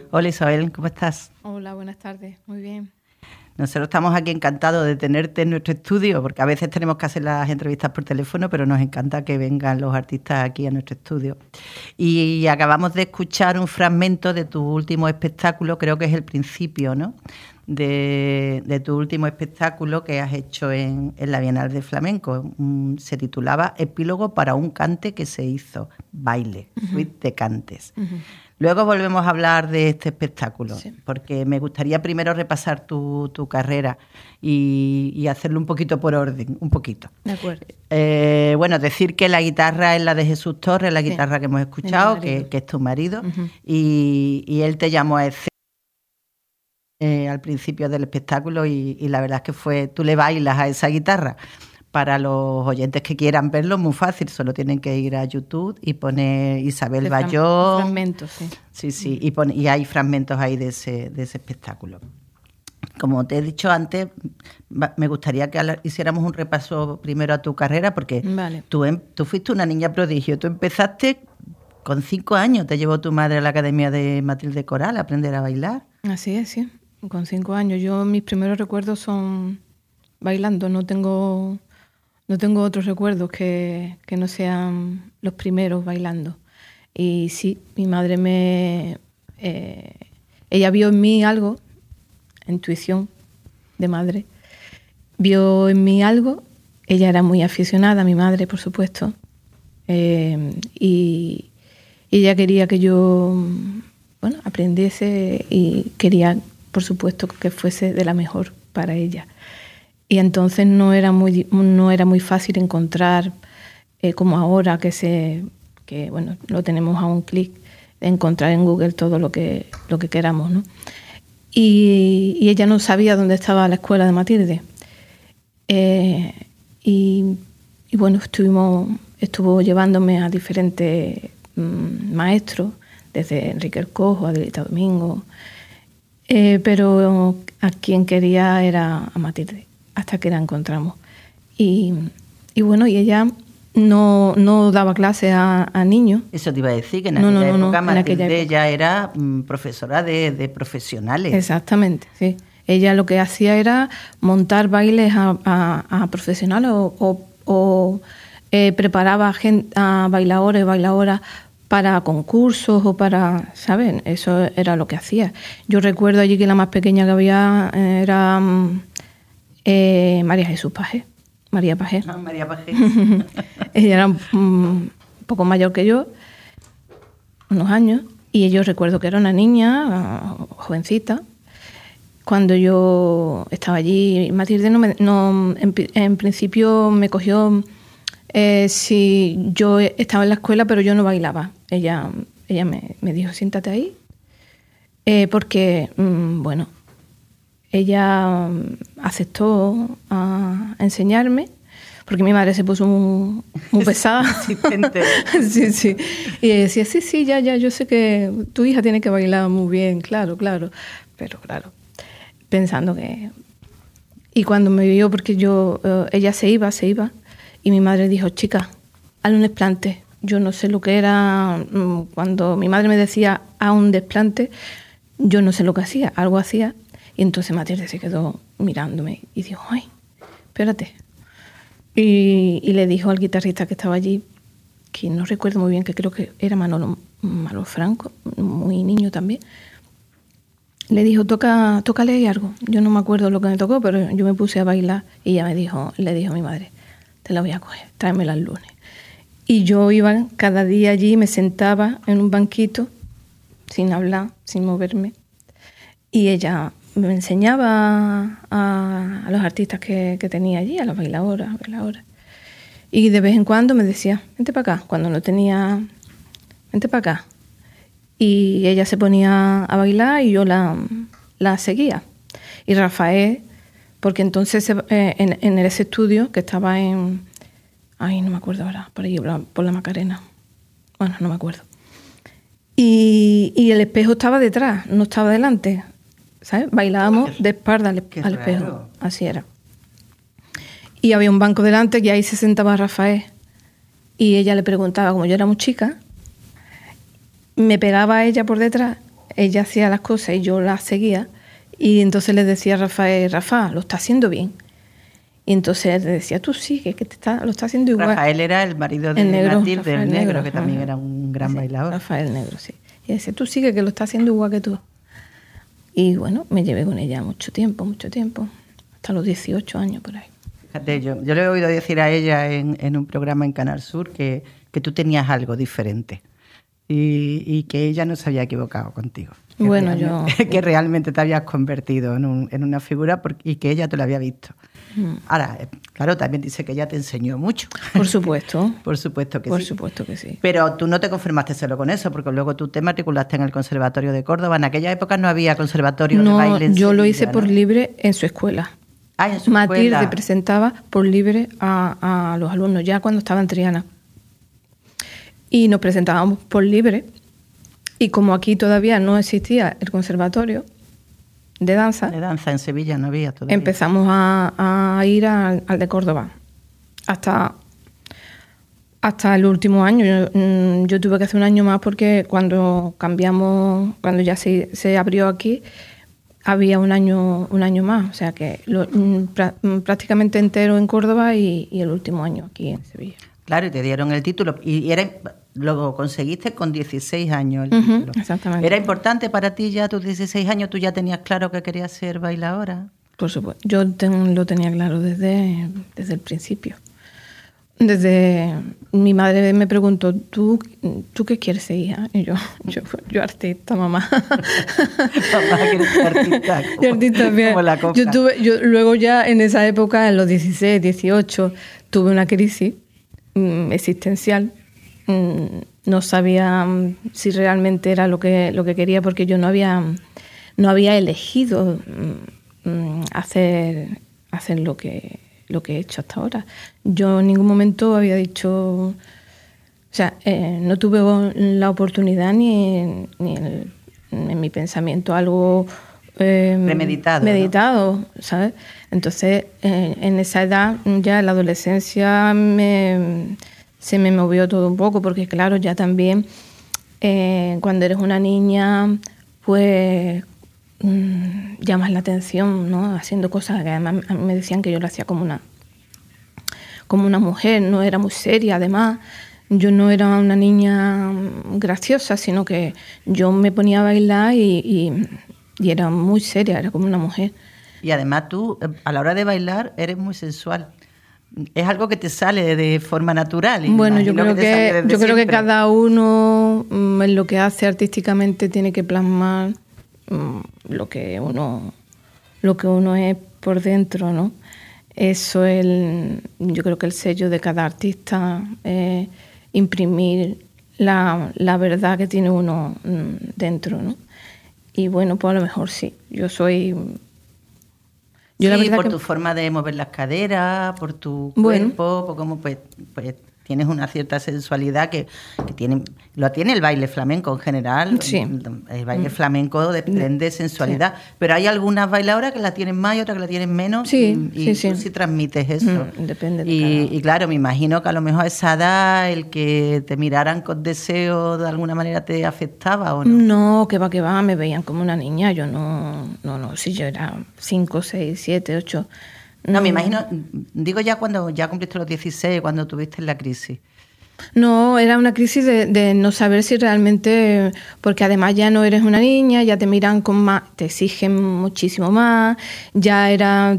Hola Isabel, ¿cómo estás? Hola, buenas tardes, muy bien. Nosotros estamos aquí encantados de tenerte en nuestro estudio, porque a veces tenemos que hacer las entrevistas por teléfono, pero nos encanta que vengan los artistas aquí a nuestro estudio. Y acabamos de escuchar un fragmento de tu último espectáculo, creo que es el principio, ¿no? De tu último espectáculo que has hecho en la Bienal de Flamenco. Se titulaba Epílogo para un cante que se hizo, baile, suite de cantes. Luego volvemos a hablar de este espectáculo, sí, porque me gustaría primero repasar tu carrera y hacerlo un poquito por orden, un poquito. De acuerdo. Bueno, decir que la guitarra es la de Jesús Torres, la guitarra sí, que hemos escuchado, que es tu marido, y él te llamó a escena al principio del espectáculo y la verdad es que tú le bailas a esa guitarra. Para los oyentes que quieran verlo, es muy fácil, solo tienen que ir a YouTube y poner Isabel Bayón. Fragmentos, sí. Sí, y hay fragmentos ahí de ese espectáculo. Como te he dicho antes, me gustaría que hiciéramos un repaso primero a tu carrera, porque vale. Tú fuiste una niña prodigio. Tú empezaste con 5 años, te llevó tu madre a la Academia de Matilde Coral a aprender a bailar. Así es, sí, con 5 años. Mis primeros recuerdos son bailando, no tengo otros recuerdos que no sean los primeros bailando. Y sí, mi madre ella vio en mí algo, intuición de madre, vio en mí algo. Ella era muy aficionada, mi madre, por supuesto, y ella quería que yo aprendiese y quería, por supuesto, que fuese de la mejor para ella. Y entonces no era muy fácil encontrar, como ahora que lo tenemos a un clic, encontrar en Google todo lo que queramos, ¿no? Y ella no sabía dónde estaba la escuela de Matilde. Y bueno, estuvo llevándome a diferentes maestros, desde Enrique el Cojo, Adelita Domingo, pero a quien quería era a Matilde, hasta que la encontramos. Y ella no daba clases a niños. Eso te iba a decir, que en aquella época Matilde ya era profesora de profesionales. Exactamente, sí. Ella lo que hacía era montar bailes a profesionales o preparaba a bailadores y bailadoras para concursos o para, ¿saben? Eso era lo que hacía. Yo recuerdo allí que la más pequeña que había era María Jesús Pajé. María Pajé. María Pajé. Ella era un poco mayor que yo, unos años, y yo recuerdo que era una niña, jovencita. Cuando yo estaba allí, Matilde en principio me cogió si yo estaba en la escuela, pero yo no bailaba. Ella me dijo, siéntate ahí, porque, ella aceptó a enseñarme, porque mi madre se puso muy pesada. Sí. Y decía, sí, ya, yo sé que tu hija tiene que bailar muy bien, claro. Pero claro, pensando que... Y cuando me vio, porque ella se iba, y mi madre dijo, chica, hazle un desplante. Yo no sé lo que era, cuando mi madre me decía, haz un desplante, yo no sé lo que hacía, algo hacía. Y entonces Matilde se quedó mirándome y dijo, ay, espérate. Y le dijo al guitarrista que estaba allí, que no recuerdo muy bien, que creo que era Manolo Franco, muy niño también, le dijo, tócale ahí algo. Yo no me acuerdo lo que me tocó, pero yo me puse a bailar y ella le dijo a mi madre, te la voy a coger, tráemela el lunes. Y yo iba cada día allí, me sentaba en un banquito, sin hablar, sin moverme, y ella me enseñaba a los artistas que tenía allí, a las bailadoras. Y de vez en cuando me decía, vente para acá, cuando no tenía, vente para acá. Y ella se ponía a bailar y yo la seguía. Y Rafael, porque entonces en ese estudio que estaba no me acuerdo ahora, por allí, por la Macarena. Bueno, no me acuerdo. Y el espejo estaba detrás, no estaba delante. ¿Sabes? Bailábamos de espalda al espejo. Raro. Así era. Y había un banco delante y ahí se sentaba Rafael. Y ella le preguntaba, como yo era muy chica, me pegaba a ella por detrás ella hacía las cosas y yo las seguía, y entonces le decía a Rafael, Rafa, lo está haciendo bien. Y entonces le decía, tú sigue, que lo está haciendo igual. Rafael era el marido de Matilde, el negro, que también era un gran bailador. Rafael Negro, sí. Y decía, tú sigue, que lo está haciendo igual que tú. Y bueno, me llevé con ella mucho tiempo, hasta los 18 años por ahí. Fíjate, yo le he oído decir a ella en un programa en Canal Sur que tú tenías algo diferente y que ella no se había equivocado contigo. Bueno, que realmente te habías convertido en una figura y que ella te lo había visto. Ahora, claro, también dice que ella te enseñó mucho. Por supuesto. Por supuesto que sí. Por supuesto que sí. Pero tú no te conformaste solo con eso, porque luego tú te matriculaste en el Conservatorio de Córdoba. En aquella época no había conservatorio de baile en yo Sevilla, lo hice por libre en su escuela. En su Matilde escuela. presentaba por libre a los alumnos, ya cuando estaba en Triana. Y nos presentábamos por libre. Y como aquí todavía no existía el conservatorio de danza... De danza en Sevilla no había todavía. Empezamos a ir al de Córdoba. Hasta el último año. Yo tuve que hacer un año más porque cuando ya se abrió aquí, había un año más. O sea que prácticamente entero en Córdoba y el último año aquí en Sevilla. Claro, y te dieron el título. Y lo conseguiste con 16 años el título. Exactamente. ¿Era importante para ti ya a tus 16 años? ¿Tú ya tenías claro que querías ser bailadora? Por supuesto. Yo lo tenía claro desde el principio. Desde mi madre me preguntó, ¿tú qué quieres ser, hija? Y yo artista, mamá. Mamá, ¿quieres ser artista? Y artista bien. Como la coca. Luego ya en esa época, en los 16, 18, tuve una crisis existencial. No sabía si realmente era lo que quería, porque yo no había elegido hacer lo que he hecho hasta ahora. Yo en ningún momento había dicho, o sea, no tuve la oportunidad ni en mi pensamiento algo meditado, ¿no? ¿Sabes? Entonces, en esa edad, ya en la adolescencia, se me movió todo un poco, porque claro, ya también cuando eres una niña, pues llamas la atención, ¿no? Haciendo cosas que además a mí me decían que yo lo hacía como una mujer, no era muy seria. Además, yo no era una niña graciosa, sino que yo me ponía a bailar y era muy seria, era como una mujer. Y además tú, a la hora de bailar, eres muy sensual. Es algo que te sale de forma natural. Bueno, yo creo que cada uno en lo que hace artísticamente tiene que plasmar lo que uno es por dentro, ¿no? Eso yo creo que el sello de cada artista es imprimir la verdad que tiene uno dentro, ¿no? Y bueno, pues a lo mejor sí. Yo soy... la verdad por tu forma de mover las caderas, por tu cuerpo, por cómo pues tienes una cierta sensualidad que lo tiene el baile flamenco en general. Sí. El baile flamenco desprende sensualidad, sí. Pero hay algunas bailadoras que la tienen más y otras que la tienen menos. Sí, y tú sí transmites eso. Depende de y claro, me imagino que a lo mejor a esa edad el que te miraran con deseo de alguna manera te afectaba, ¿o no? No, que va, me veían como una niña. Yo no, si yo era 5, 6, 7, 8... No, me imagino, digo ya cuando ya cumpliste los 16, cuando tuviste la crisis. No, era una crisis de no saber si realmente, porque además ya no eres una niña, ya te miran con más, te exigen muchísimo más, ya era,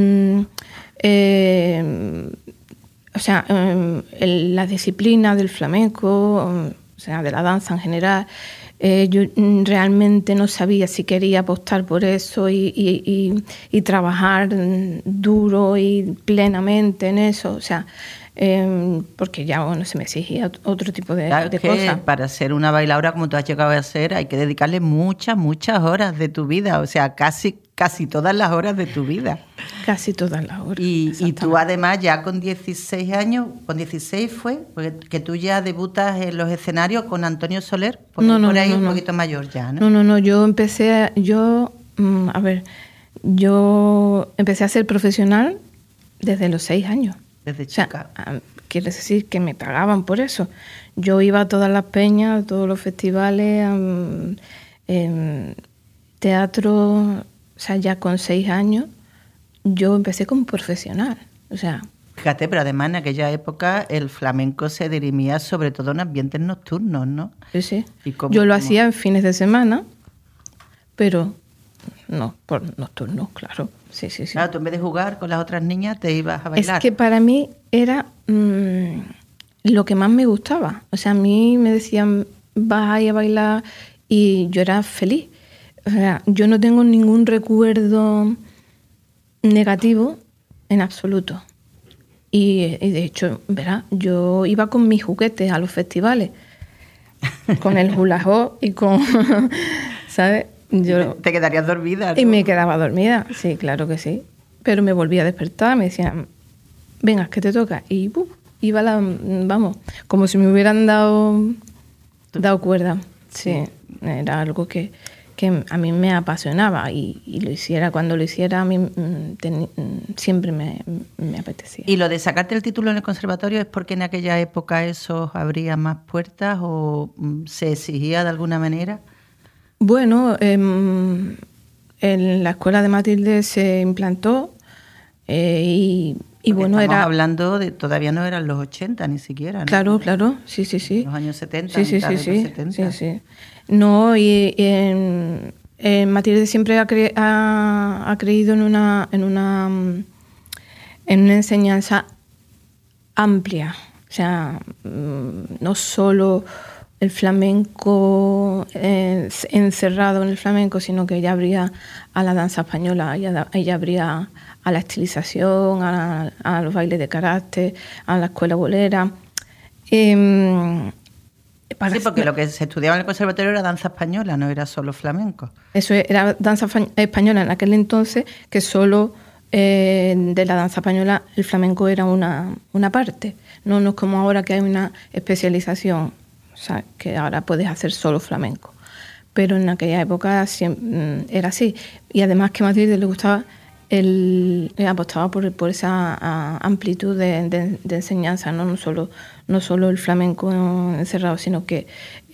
la disciplina del flamenco, o sea, de la danza en general. Yo realmente no sabía si quería apostar por eso y trabajar duro y plenamente en eso, o sea, porque ya se me exigía otro tipo de cosas. Para ser una bailadora como tú has llegado a ser hay que dedicarle muchas horas de tu vida, o sea, casi todas las horas de tu vida. Casi todas las horas. Y tú además ya con 16 años, con 16 fue, porque que tú ya debutas en los escenarios con Antonio Soler, por ahí un poquito mayor ya, ¿no? No, yo empecé a ser profesional desde los 6 años. Desde chica. O sea, quiere decir que me pagaban por eso. Yo iba a todas las peñas, a todos los festivales, Teatro, o sea, ya con 6 años, yo empecé como profesional, o sea... Fíjate, pero además en aquella época el flamenco se dirimía sobre todo en ambientes nocturnos, ¿no? Sí, sí. Yo lo hacía en fines de semana, pero no, por nocturnos, claro. Sí, sí, sí. Claro, tú en vez de jugar con las otras niñas te ibas a bailar. Es que para mí era lo que más me gustaba. O sea, a mí me decían, vas a ir a bailar, y yo era feliz. O sea, yo no tengo ningún recuerdo negativo en absoluto. Y de hecho, verás, yo iba con mis juguetes a los festivales, con el hula hoop y con, ¿sabes? Yo, te quedarías dormida, ¿no? Y me quedaba dormida, sí, claro que sí. Pero me volvía a despertar, me decían, venga, que te toca. Y iba vamos, como si me hubieran dado cuerda. Sí, era algo que a mí me apasionaba y lo hiciera. Cuando lo hiciera, a mí siempre me apetecía. ¿Y lo de sacarte el título en el conservatorio es porque en aquella época eso abría más puertas o se exigía de alguna manera? Bueno, en la escuela de Matilde se implantó y bueno, estamos hablando de, todavía no eran los 80 ni siquiera, ¿no? Claro, claro, sí, sí, sí. Los años 70, sí, sí, mitad sí, de sí, los 70. Sí, sí. No, y Matilde siempre ha creído en una enseñanza amplia. O sea, no solo el flamenco encerrado en el flamenco, sino que ella abría a la danza española, ella abría a la estilización, a los bailes de carácter, a la escuela bolera. Sí, porque lo que se estudiaba en el conservatorio era danza española, no era solo flamenco. Eso era danza española en aquel entonces, que solo de la danza española el flamenco era una parte. No es como ahora que hay una especialización, o sea, que ahora puedes hacer solo flamenco. Pero en aquella época era así. Y además que a Matilde le gustaba, apostaba por esa amplitud de enseñanza, ¿no? No solo el flamenco encerrado, sino que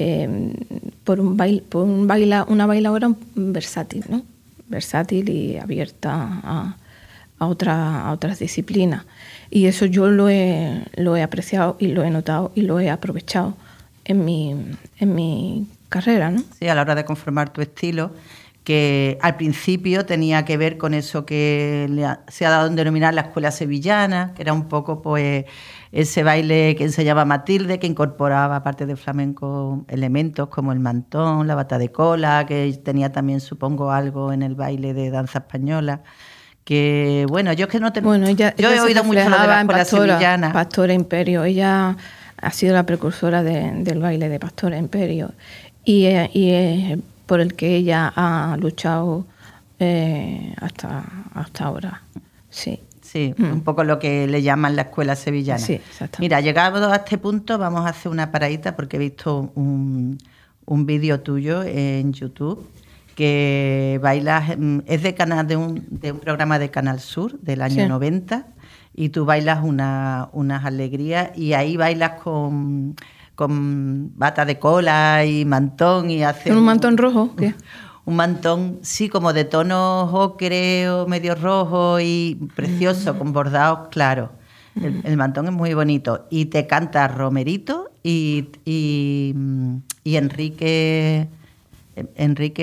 una bailadora versátil, ¿no? Versátil y abierta a otras disciplinas. Y eso yo lo he apreciado y lo he notado y lo he aprovechado en mi carrera, ¿no? Sí, a la hora de conformar tu estilo, que al principio tenía que ver con eso que se ha dado en denominar la escuela sevillana, que era un poco pues ese baile que enseñaba Matilde, que incorporaba, aparte del flamenco, elementos como el mantón, la bata de cola, que tenía también, supongo, algo en el baile de danza española. Que bueno, yo es que no tengo... Bueno, yo he oído mucho lo de la escuela sevillana. Pastora Imperio, ella ha sido la precursora del baile de Pastora Imperio y por el que ella ha luchado hasta ahora. Sí. Sí, un poco lo que le llaman la escuela sevillana. Sí, exactamente. Mira, llegados a este punto vamos a hacer una paradita porque he visto un vídeo tuyo en YouTube que bailas, es de un programa de Canal Sur del año 90 y tú bailas unas alegrías y ahí bailas con bata de cola y mantón y haces... ¿Un mantón rojo? ¿Qué? Un mantón, sí, como de tonos ocre o medio rojo y precioso, con bordados claros. El mantón es muy bonito. Y te canta Romerito y Enrique